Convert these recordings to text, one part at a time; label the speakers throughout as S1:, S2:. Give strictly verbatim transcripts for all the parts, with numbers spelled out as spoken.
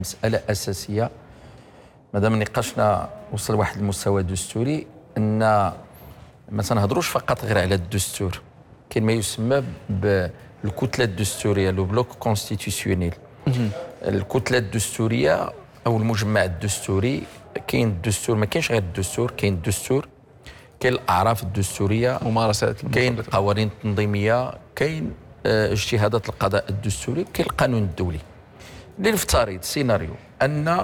S1: مسألة أساسية مادام نقاشنا وصل لواحد المستوى دستوري أن ما تنهضروش فقط غير على الدستور، كاين ما يسمى بالكتلة الدستورية لو بلوك كونستيتيسيونيل. الكتلة الدستورية أو المجمع الدستوري، كاين الدستور ما كاينش غير الدستور، كاين الدستور، كاين الأعراف الدستورية،
S2: ممارسات،
S1: كاين القوانين التنظيمية، كاين اجتهادات القضاء الدستوري، كاين القانون الدولي. لنفترض سيناريو أن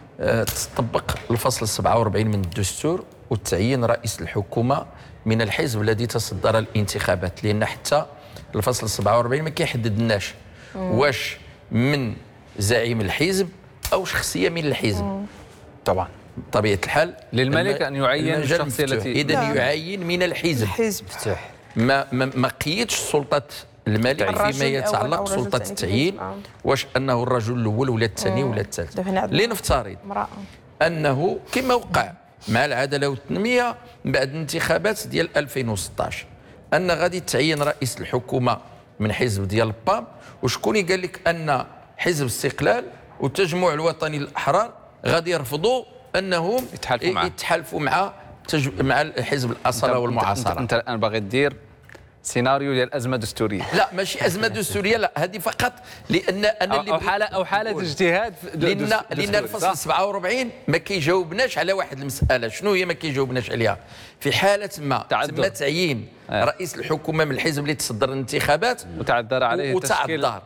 S1: تطبق الفصل سبعة وأربعين من الدستور وتعيين رئيس الحكومة من الحزب الذي تصدر الانتخابات، لأن حتى الفصل سبعة وأربعين ما كيحددناش واش من زعيم الحزب أو شخصية من الحزب.
S2: طبعا
S1: بطبيعة الحال
S2: للملك أن يعين الشخصية التي
S1: إذا يعين من الحزب.
S3: الحزب مفتوح،
S1: ما ما, ما قيدش سلطة الملك فيما يتعلق بسلطة التعيين، واش أنه الرجل الأول ولا الثاني ولا الثالث. لنفترض أنه كما وقع مع العدالة والتنمية بعد الانتخابات ديال ألفين وستطاش أن غادي تعين رئيس الحكومة من حزب ديال البام، وشكون قال لك أن حزب الاستقلال والتجمع الوطني الأحرار غادي يرفضوا أنهم
S2: يتحالفوا معه
S1: يتحالفوا مع تج... مع حزب الأصالة والمعاصرة.
S2: أنت الآن باغي دير سيناريو ديال أزمة دستورية؟
S1: لا ماشي أزمة دستورية، لا هذه فقط لأن أنا اللي
S2: أو حالة أو حالة اجتهاد
S1: لأن لأن الفصل سبعة وأربعين ما كيجاوبناش على واحد المسألة. شنو هي ما كيجاوبناش عليها؟ في حالة ما تم تعيين
S2: آه.
S1: رئيس الحكومة من الحزب اللي تصدر الانتخابات
S2: وتعذر عليه
S1: وتعذر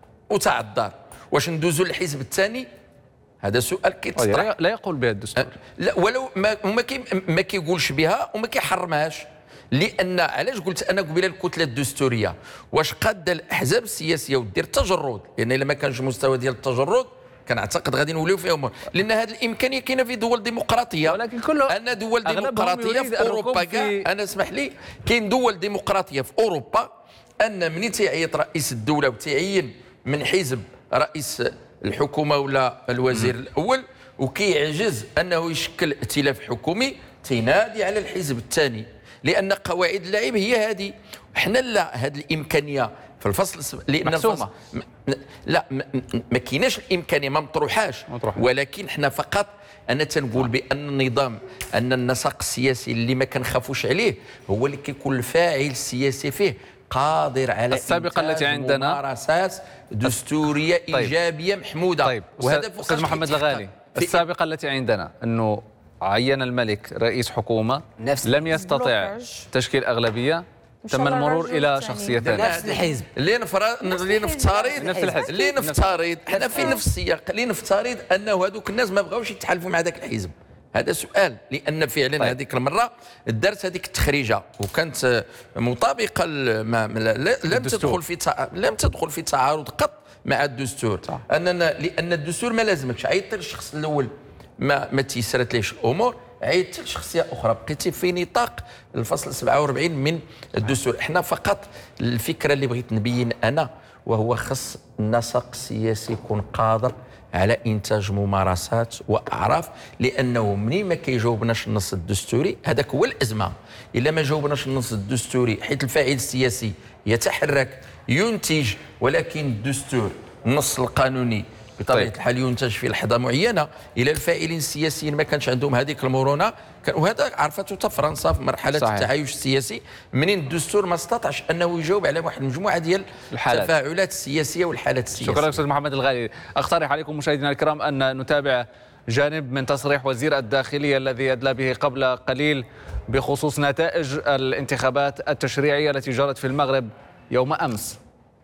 S1: وتعذر واش ندوزوا للحزب الثاني؟ هذا سؤال كيتطرح.
S2: لا يقول بها الدستور.
S1: لا ولو ما ما, كي ما كيقولش بها وما كيحرمهاش، لان علاش قلت انا قبيله الكتله الدستوريه واش قاده الاحزاب السياسيه ودير تجرد، لان الا ما كانش مستوى ديال التجرد كنعتقد غادي نوليو فيها امور، لان هذه الامكانيه كاينه في دول ديمقراطيه.
S2: ولكن كله
S1: ان دول ديمقراطيه في اوروبا كاع، انا اسمح لي، كاين دول ديمقراطيه في اوروبا ان من تيعيط رئيس الدوله وتعين من حزب رئيس الحكومه ولا الوزير الاول وكيعجز انه يشكل ائتلاف حكومي تينادي على الحزب الثاني، لان قواعد اللعب هي هذه. حنا لا، هذه الامكانيه في الفصل لان
S2: محسومه
S1: الفصل لا ما كايناش الامكانيه، ما مطروحاش، ولكن حنا فقط انا تنقول بان النظام، ان النسق السياسي اللي ما كنخافوش عليه هو اللي كيكون الفاعل السياسي فيه قادر على
S2: السابقه التي عندنا
S1: ممارسات دستوريه طيب. ايجابيه محموده.
S2: طيب وهذا استاذ محمد الغالي، السابقه التي عندنا انه عين الملك رئيس حكومه لم يستطع تشكيل اغلبيه، تم المرور الى شخصيه ثانيه
S3: نفس الحزب.
S1: اللي نفرض اللي نفترض
S2: نفس الحزب
S1: اللي نفترض حنا في نفس السياق، اللي نفترض انه هذوك الناس ما بغاوش يتحالفوا مع ذاك الحزب. هذا سؤال، لان فعلا طيب. هذيك المره دارت هذيك التخريجه وكانت مطابقه ما لم تدخل في تع... لم تدخل في تعارض قط مع الدستور. صح. اننا لان الدستور ما لازمكش عيطت للشخص الاول ما ما تيسرت ليش الامور، عيطت لشخصيه اخرى، بقيتي في نطاق الفصل سبعة وأربعين من الدستور. احنا فقط الفكره اللي بغيت نبين انا وهو خص النسق السياسي يكون قادر على انتاج ممارسات واعراف، لانه منين ما كيجاوبناش النص الدستوري هذاك هو الازمه. الا ما جاوبناش النص الدستوري حيث الفاعل السياسي يتحرك ينتج، ولكن الدستور النص القانوني بطبيعه طيب. الحال ينتج في لحظه معينه. الى الفاعلين السياسيين ما كانش عندهم هذيك المرونه، وهذا عرفته حتى فرنسا في مرحله صحيح. التعايش السياسي، منين الدستور ما استطاعش انه يجاوب على واحد المجموعه ديال التفاعلات السياسيه والحالات السياسيه.
S2: شكرا استاذ محمد الغالي. اقترح عليكم مشاهدينا الكرام ان نتابع جانب من تصريح وزير الداخليه الذي ادلى به قبل قليل بخصوص نتائج الانتخابات التشريعيه التي جرت في المغرب يوم امس.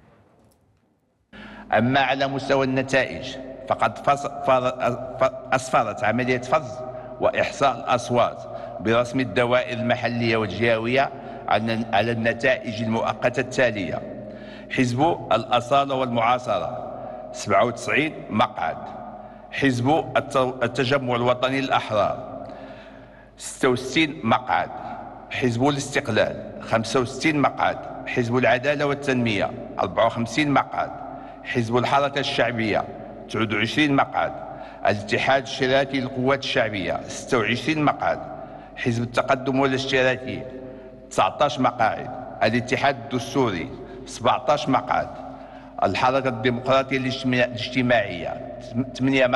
S4: أما على مستوى النتائج فقد أسفرت عملية فرز وإحصاء الأصوات برسم الدوائر المحلية والجهوية على النتائج المؤقتة التالية: حزب الأصالة والمعاصرة سبعة وتسعين مقعد، حزب التجمع الوطني الأحرار ستة وستين مقعد، حزب الاستقلال خمسة وستين مقعد، حزب العدالة والتنمية أربعة وخمسين مقعد، حزب الحركة الشعبية تسعة وعشرين مقعد، الاتحاد الاشتراكي للقوات الشعبية ستة وعشرين مقعد، حزب التقدم والاشتراكي تسعة عشر مقاعد، الاتحاد الدستوري سبعة عشر مقعد، الحركة الديمقراطية الاجتماعية ثمانية